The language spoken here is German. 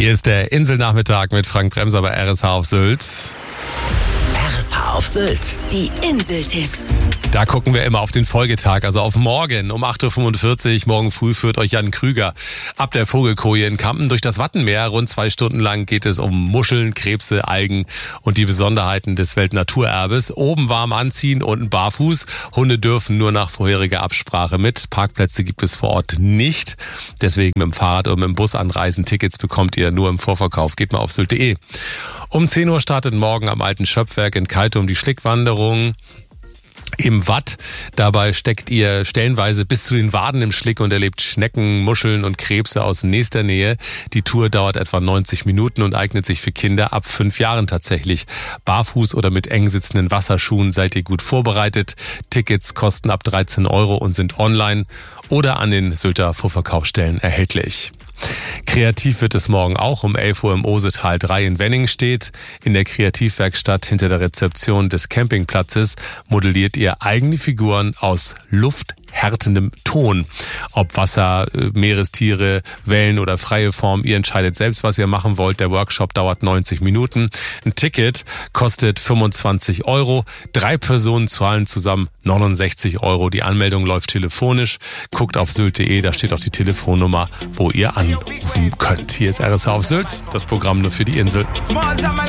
Hier ist der Inselnachmittag mit Frank Bremser bei RSH auf Sylt. RSH auf Sylt, die Inseltipps. Da gucken wir immer auf den Folgetag, also auf morgen um 8.45 Uhr. Morgen früh führt euch Jan Krüger ab der Vogelkoje in Kampen durch das Wattenmeer. Rund 2 Stunden lang geht es um Muscheln, Krebse, Algen und die Besonderheiten des Weltnaturerbes. Oben warm anziehen, unten barfuß. Hunde dürfen nur nach vorheriger Absprache mit. Parkplätze gibt es vor Ort nicht. Deswegen mit dem Fahrrad oder mit dem Bus anreisen. Tickets bekommt ihr nur im Vorverkauf. Geht mal auf sylt.de. Um 10 Uhr startet morgen am Alten Schöpfwerk in Keitum die Schlickwanderung im Watt. Dabei steckt ihr stellenweise bis zu den Waden im Schlick und erlebt Schnecken, Muscheln und Krebse aus nächster Nähe. Die Tour dauert etwa 90 Minuten und eignet sich für Kinder ab 5 Jahren tatsächlich. Barfuß oder mit eng sitzenden Wasserschuhen seid ihr gut vorbereitet. Tickets kosten ab 13 € und sind online oder an den Sylter Vorverkaufsstellen erhältlich. Kreativ wird es morgen auch. Um 11 Uhr im Osetal 3 in Wenningstedt. In der Kreativwerkstatt hinter der Rezeption des Campingplatzes modelliert ihr eigene Figuren aus lufthärtendem Ton. Ob Wasser, Meerestiere, Wellen oder freie Form, ihr entscheidet selbst, was ihr machen wollt. Der Workshop dauert 90 Minuten. Ein Ticket kostet 25 €. 3 Personen zahlen zusammen 69 €. Die Anmeldung läuft telefonisch. Guckt auf sylt.de, da steht auch die Telefonnummer, wo ihr anrufen könnt. Hier ist RSH auf Sylt, das Programm nur für die Insel.